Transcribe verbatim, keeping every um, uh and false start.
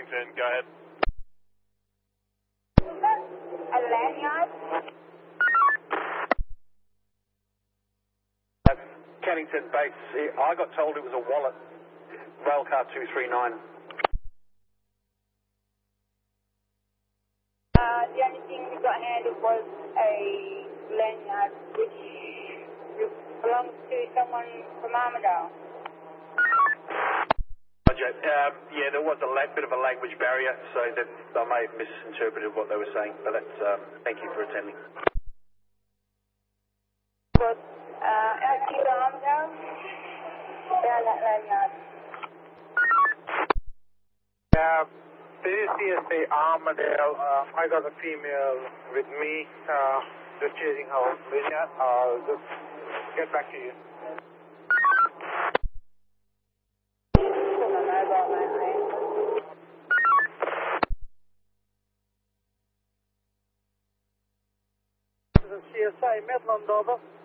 Kennington, go ahead. A lanyard? That's Kennington base. I got told it was a wallet. Railcar two three nine. Uh, the only thing we got handed was a lanyard which belongs to someone from Armidale. Roger. Um, yeah, there was a la- bit of a language barrier, so that I may have misinterpreted what they were saying, but that's, um, thank you for attending. But, uh, out to Armidale, found that lanyard. Yeah, this is C S A Armadale. Uh, I got a female with me, uh, just chasing her lanyard. I'll just get back to you. This is C S A Midland, over.